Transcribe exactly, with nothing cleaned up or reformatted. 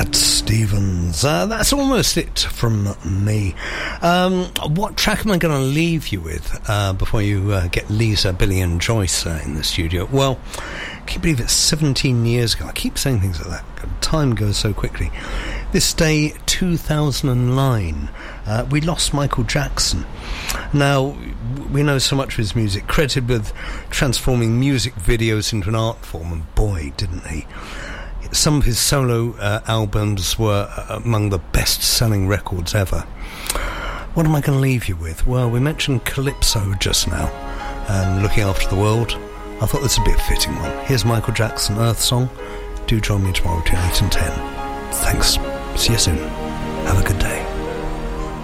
Cat Stevens. Uh, that's almost it from me. Um, what track am I going to leave you with uh, before you uh, get Lisa, Billy and Joyce uh, in the studio? Well, can you believe it's seventeen years ago? I keep saying things like that. Time goes so quickly. This day, two thousand nine, uh, we lost Michael Jackson. Now, we know so much of his music, credited with transforming music videos into an art form, and boy, didn't he. Some of his solo uh, albums were among the best-selling records ever. What am I going to leave you with? Well, we mentioned Calypso just now, and looking after the world. I thought this would be a fitting one. Here's Michael Jackson, Earth Song. Do join me tomorrow between eight and ten. Thanks. See you soon. Have a good day.